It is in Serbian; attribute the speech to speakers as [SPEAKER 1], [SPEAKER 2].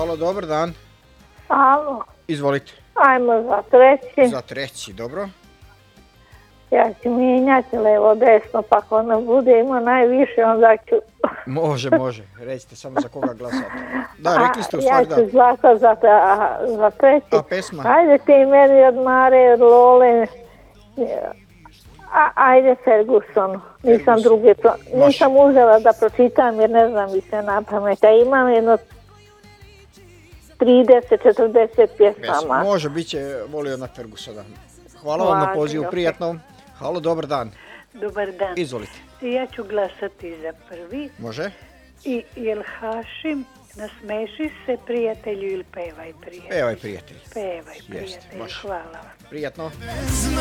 [SPEAKER 1] Halo, dobar dan.
[SPEAKER 2] Alo,
[SPEAKER 1] Izvolite.
[SPEAKER 2] ajmo za treći.
[SPEAKER 1] Za treći, dobro.
[SPEAKER 2] Ja ću mijenjati levo desno, pa ako ne bude ima najviše, onda ću...
[SPEAKER 1] Može. Recite samo za koga glasate. Da, rekli ste u
[SPEAKER 2] Ja
[SPEAKER 1] stvari da.
[SPEAKER 2] ću glasati za treći.
[SPEAKER 1] A pesma?
[SPEAKER 2] Ajde ti meni od Mare Lole. Ajde Ferguson. Nisam druge nisam uzela da pročitam jer ne znam više na pamet. A imam jedno 30-40 pjesama.
[SPEAKER 1] Može, bit će volio na Fergusona. Hvala vam na pozivu, prijatno. Halo, dobar dan.
[SPEAKER 3] Dobar dan.
[SPEAKER 1] Izvolite.
[SPEAKER 3] Ja ću glasati za prvi.
[SPEAKER 1] Može?
[SPEAKER 3] I jel Hašim, nasmeši se prijatelju ili pevaj prijatelju?
[SPEAKER 1] Pevaj prijatelj.
[SPEAKER 3] Pevaj prijatelju, hvala vam.
[SPEAKER 1] Prijatno.